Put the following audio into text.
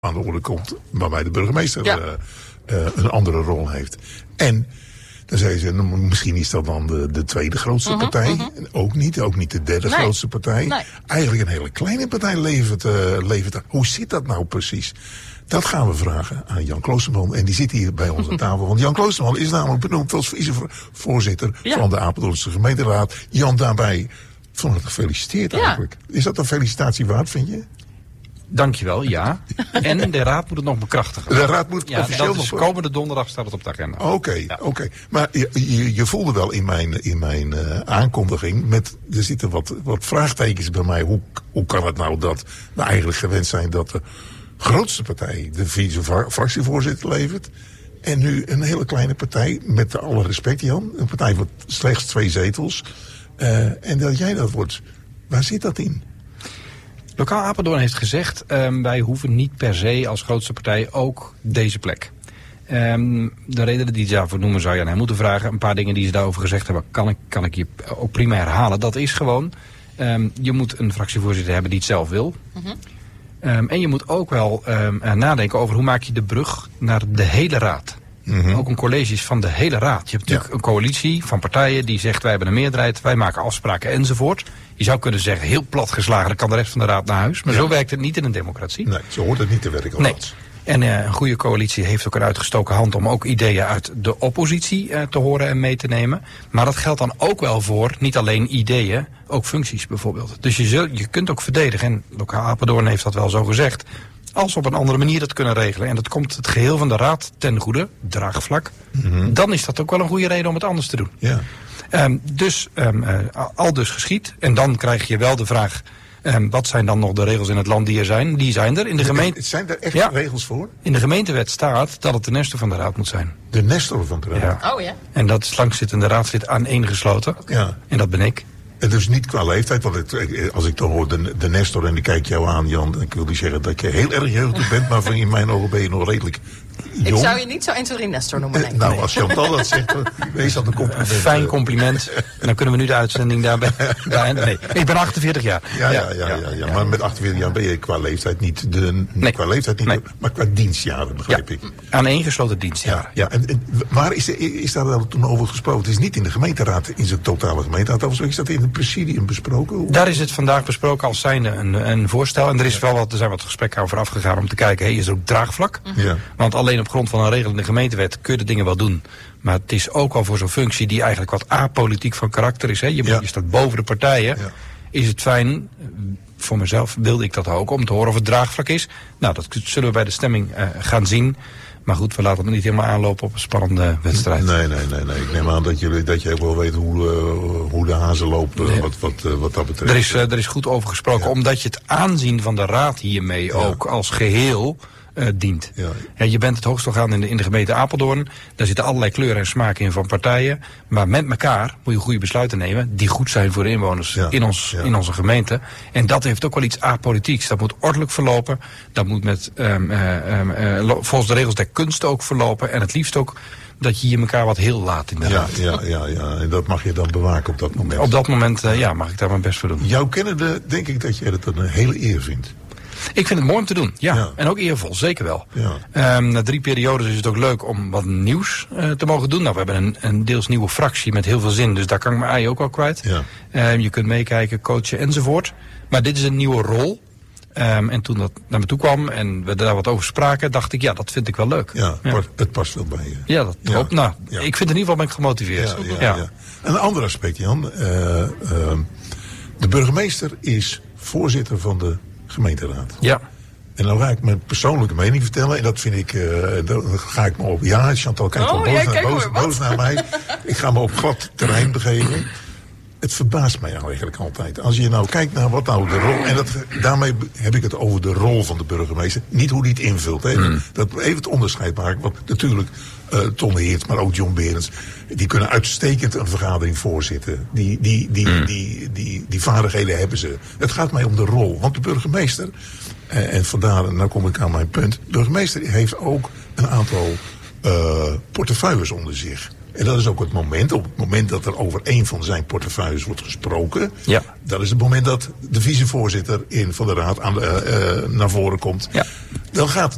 aan de orde komt waarbij de burgemeester een andere rol heeft. En dan zei ze, misschien is dat dan de tweede grootste partij. Ook niet de derde grootste partij. Nee. Eigenlijk een hele kleine partij levert. Hoe zit dat nou precies? Dat gaan we vragen aan Jan Kloosterman. En die zit hier bij ons aan tafel. Want Jan Kloosterman is namelijk benoemd als vicevoorzitter van de Apeldoornse gemeenteraad. Jan, daarbij van harte gefeliciteerd eigenlijk. Is dat een felicitatie waard, vind je? Dankjewel, ja. En de raad moet het nog bekrachtigen. De raad moet officieel nog... komende donderdag staat het op de agenda. Oké. Maar je voelde wel in mijn aankondiging, er zitten wat vraagtekens bij mij. Hoe kan het nou dat we eigenlijk gewend zijn dat de grootste partij de vice-fractievoorzitter levert. En nu een hele kleine partij, met alle respect Jan, een partij van slechts 2 zetels. En dat jij dat wordt. Waar zit dat in? Lokaal Apeldoorn heeft gezegd, wij hoeven niet per se als grootste partij ook deze plek. De redenen die ze daarvoor noemen zou je aan hem moeten vragen. Een paar dingen die ze daarover gezegd hebben, kan ik je ook prima herhalen. Dat is gewoon, je moet een fractievoorzitter hebben die het zelf wil. En je moet ook wel nadenken over hoe maak je de brug naar de hele raad. Ook een college is van de hele raad. Je hebt natuurlijk een coalitie van partijen die zegt wij hebben een meerderheid, wij maken afspraken enzovoort. Je zou kunnen zeggen, heel plat geslagen, dan kan de rest van de raad naar huis. Maar zo werkt het niet in een democratie. Nee, zo hoort het niet te werken. Nee. En een goede coalitie heeft ook een uitgestoken hand om ook ideeën uit de oppositie te horen en mee te nemen. Maar dat geldt dan ook wel voor niet alleen ideeën, ook functies bijvoorbeeld. Dus je kunt ook verdedigen, en Lokaal Apeldoorn heeft dat wel zo gezegd, als we op een andere manier dat kunnen regelen. En dat komt het geheel van de raad ten goede, draagvlak. Dan is dat ook wel een goede reden om het anders te doen. Ja. Al dus geschied. En dan krijg je wel de vraag, wat zijn dan nog de regels in het land die er zijn? Die zijn er. In de gemeente... Zijn er echt regels voor? In de gemeentewet staat dat het de nestor van de raad moet zijn. De nestor van de raad? Ja. Oh ja. En dat is langzittende raadslid aaneengesloten. Ja. En dat ben ik. En dus niet qua leeftijd, want als ik dan hoor de nestor en ik kijk jou aan, Jan, dan wil ik zeggen dat je heel erg jeugdig bent, maar in mijn ogen ben je nog redelijk jong. Ik zou je niet zo 1, 2, 3 nestor noemen, denk ik. Nou, als Chantal dat zegt, wees dat een compliment. Een fijn compliment. En dan kunnen we nu de uitzending daarbij nee, ik ben 48 jaar. Ja. Maar met 48 jaar ben je qua leeftijd niet maar qua dienstjaren, begrijp ik. Aaneengesloten dienstjaren. Ja. En waar is daar wel toen over gesproken? Het is niet in de gemeenteraad, in zijn totale gemeenteraad. Of is dat in het presidium besproken? Daar is het vandaag besproken als zijnde een voorstel. En er zijn wat gesprekken over afgegaan om te kijken, is er ook draagvlak? Ja. Want alleen op grond van een regel in de gemeentewet kun je de dingen wel doen. Maar het is ook al voor zo'n functie die eigenlijk wat apolitiek van karakter is. Hè? Je staat boven de partijen. Ja. Is het fijn, voor mezelf wilde ik dat ook, om te horen of het draagvlak is. Nou, dat zullen we bij de stemming gaan zien. Maar goed, we laten het niet helemaal aanlopen op een spannende wedstrijd. Nee. Ik neem aan dat je ook wel weet hoe de hazen lopen wat dat betreft. Er is goed over gesproken, omdat je het aanzien van de raad hiermee ook als geheel dient. Ja, je bent het hoogst orgaan in de gemeente Apeldoorn. Daar zitten allerlei kleuren en smaken in van partijen. Maar met elkaar moet je goede besluiten nemen die goed zijn voor de inwoners in onze gemeente. En dat heeft ook wel iets apolitieks. Dat moet ordelijk verlopen. Dat moet volgens de regels der kunst ook verlopen. En het liefst ook dat je hier elkaar wat heel laat in de raad. Ja. En dat mag je dan bewaken op dat moment. Op dat moment mag ik daar mijn best voor doen. Jouw kennende denk ik dat jij dat een hele eer vindt. Ik vind het mooi om te doen, ja. En ook eervol, zeker wel. Ja. Na 3 periodes is het ook leuk om wat nieuws te mogen doen. Nou, we hebben een deels nieuwe fractie met heel veel zin, dus daar kan ik mijn ei ook al kwijt. Ja. Je kunt meekijken, coachen enzovoort. Maar dit is een nieuwe rol. En toen dat naar me toe kwam en we daar wat over spraken, dacht ik, dat vind ik wel leuk. Ja, het past wel bij je. Ja, dat klopt. Nou, ik vind in ieder geval ben ik gemotiveerd. Ja. Een ander aspect, Jan. De burgemeester is voorzitter van de gemeenteraad. Ja. En dan ga ik mijn persoonlijke mening vertellen. En dat vind ik, dan ga ik me op... Ja, Chantal kijkt boos naar mij. Ik ga me op glad terrein begeven. Het verbaast mij eigenlijk altijd. Als je nou kijkt naar wat nou de rol... En daarmee heb ik het over de rol van de burgemeester. Niet hoe die het invult. Hè. Dat even het onderscheid maken. Want natuurlijk, Ton de Heert, maar ook John Berends... die kunnen uitstekend een vergadering voorzitten. Die vaardigheden hebben ze. Het gaat mij om de rol. Want de burgemeester... en vandaar, nou kom ik aan mijn punt... de burgemeester heeft ook een aantal portefeuilles onder zich... En dat is ook het moment, op het moment dat er over een van zijn portefeuilles wordt gesproken. Ja. Dat is het moment dat de vicevoorzitter van de raad naar voren komt. Ja. Dan gaat